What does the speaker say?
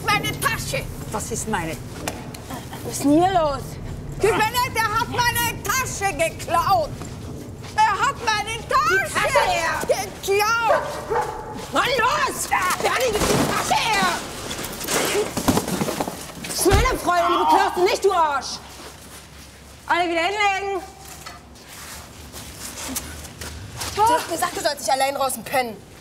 ist meine Tasche? Was ist meine? Was ist denn hier los? Der hat meine Tasche geklaut. Er hat meine Tasche geklaut. Mann, los! Bernie, gib die Tasche her! Schneller, Freunde, du beklaust ihn nicht, du Arsch! Alle wieder hinlegen. Du hast gesagt, du sollst nicht allein draußen pennen.